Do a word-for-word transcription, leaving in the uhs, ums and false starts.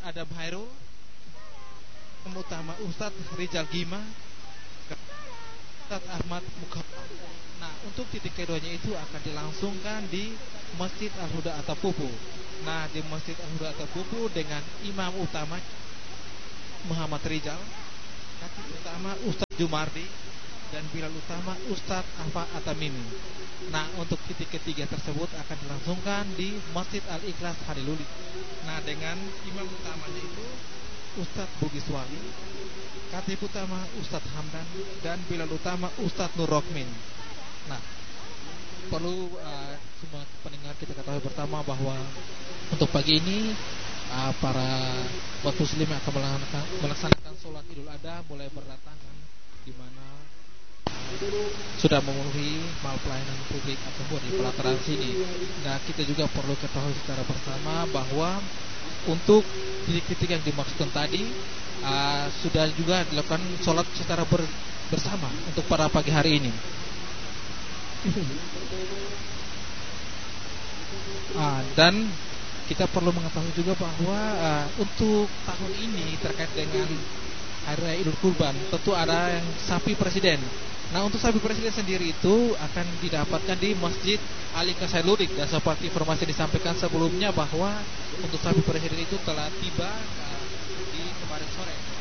Adam Hairul, Imam utama Ustadz Rizal Gima, Ustadz Ahmad Mukhtar. Nah, untuk titik keduanya itu akan dilangsungkan di Masjid Al-Huda Atapupu. Nah, di Masjid Al-Huda Atapupu dengan imam utama Muhammad Rizal, khatib utama Ustadz Jumardi, dan bilal utama Ustadz Ahmad Atamimi. Nah, untuk titik ketiga tersebut akan dilangsungkan di Masjid Al-Ikhlas Haliluli. Nah, dengan imam utamanya itu Ustadz Bugiswali, khatib utama Ustadz Hamdan, dan bilal utama Ustadz Nur Rokmin. Nah, perlu uh, semua pendengar kita ketahui pertama bahwa untuk pagi ini uh, para umat muslim yang akan melaksanakan, melaksanakan sholat Idul Adha mulai berdatangan, di mana sudah memenuhi mal pelayanan publik ataupun di pelataran sini. Nah, kita juga perlu ketahui secara bersama bahwa untuk titik-titik yang dimaksudkan tadi uh, sudah juga dilakukan sholat secara ber, bersama untuk pada pagi hari ini. uh, dan kita perlu mengetahui juga bahwa uh, untuk tahun ini terkait dengan Hari Raya Idul Kurban tentu ada yang sapi presiden. Nah, untuk sapi presiden sendiri itu akan didapatkan di Masjid Al-Ikhlas Haliluli. Dan seperti informasi disampaikan sebelumnya bahwa untuk sapi presiden itu telah tiba uh, di kemarin sore.